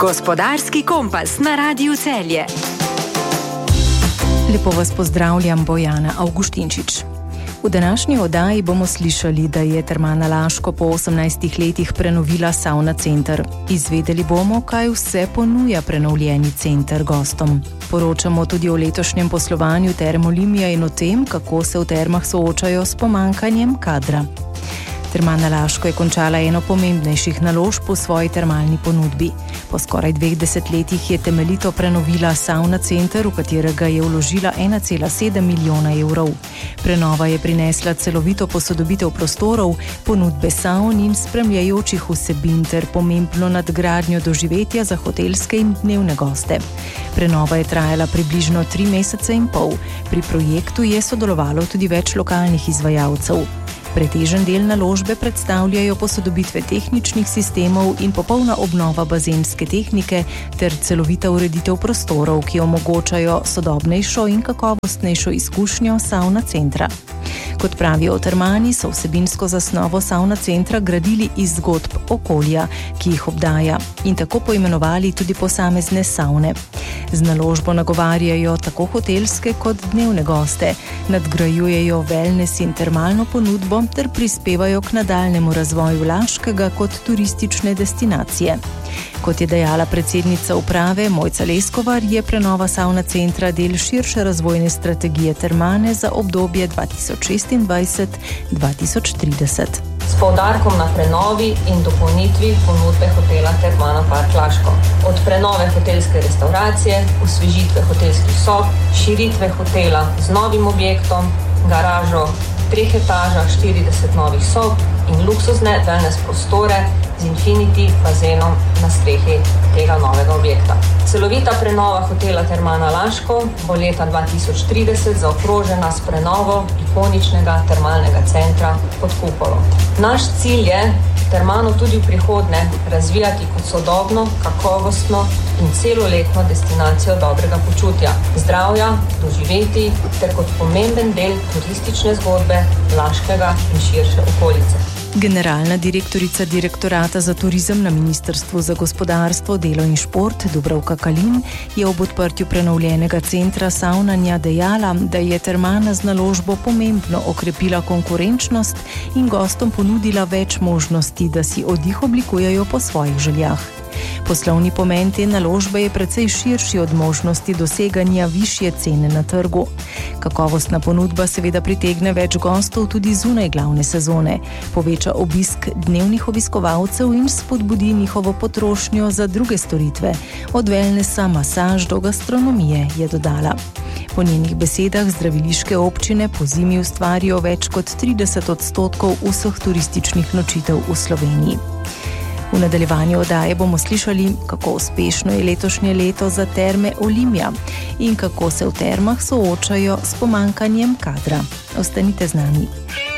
Gospodarski kompas na Radiu Celje. Lepo vas pozdravljam, Bojana Avguštinčič. V današnji oddaji bomo slišali, da je Termana Laško po 18 letih prenovila savna center. Izvedeli bomo, kaj vse ponuja prenovljeni center gostom. Poročamo tudi o letošnjem poslovanju Term Olimia in o tem, kako se v termah soočajo s pomanjkanjem kadra. Termana Laško je končala eno pomembnejših naložb v svoji termalni ponudbi. Po skoraj 2 desetletjih je temeljito prenovila savna center, v katerega je vložila 1,7 milijona evrov. Prenova je prinesla celovito posodobitev prostorov, ponudbe savn in spremljajočih vsebin ter pomembno nadgradnjo doživetja za hotelske in dnevne goste. Prenova je trajala približno 3 mesece in pol. Pri projektu je sodelovalo tudi več lokalnih izvajalcev. Pretežen del naložbe predstavljajo posodobitve tehničnih sistemov in popolna obnova bazenske tehnike ter celovita ureditev prostorov, ki omogočajo sodobnejšo in kakovostnejšo izkušnjo savna centra. Kot pravijo v Termani, so vsebinsko zasnovo savna centra gradili iz zgodb okolja, ki jih obdaja, in tako poimenovali tudi posamezne savne. Z naložbo nagovarjajo tako hotelske kot dnevne goste, nadgrajujejo wellness in termalno ponudbo ter prispevajo k nadaljnemu razvoju Laškega kot turistične destinacije. Kot je dejala predsednica uprave Mojca Leskovar, je prenova savna centra del širše razvojne strategije Termane za obdobje 2026-2030. S poudarkom na prenovi in dopolnitvi ponudbe hotela Termana Park Laško. Od prenove hotelske restauracije, osvežitve hotelskih sob, širitve hotela z novim objektom, garažo, 3 etažah, 40 novih sob in luksuzne wellness prostore z infinity bazenom na strehi tega novega objekta. Celovita prenova hotela Termana Laško bo leta 2030 zaokrožena s prenovo ikoničnega termalnega centra pod kupolo. Naš cilj je Termano tudi v prihodnje razvijati kot sodobno, kakovostno in celoletno destinacijo dobrega počutja, zdravja, doživeti ter kot pomemben del turistične zgodbe Laškega in širše okolice. Generalna direktorica Direktorata za turizem na Ministrstvu za gospodarstvo, delo in šport Dubravka Kalin je ob odprtju prenovljenega centra savnanja dejala, da je Termana z naložbo pomembno okrepila konkurenčnost in gostom ponudila več možnosti, da si oddih oblikujejo po svojih željah. Poslovni pomen te naložbe je precej širši od možnosti doseganja višje cene na trgu. Kakovostna ponudba seveda pritegne več gostov tudi zunaj glavne sezone, poveča obisk dnevnih obiskovalcev in spodbudi njihovo potrošnjo za druge storitve, od wellnessa, masaž do gastronomije, je dodala. Po njenih besedah zdraviliške občine po zimi ustvarijo več kot 30% vseh turističnih nočitev v Sloveniji. V nadaljevanju oddaje bomo slišali, kako uspešno je letošnje leto za Terme Olimia in kako se v termah soočajo s pomanjkanjem kadra. Ostanite z nami.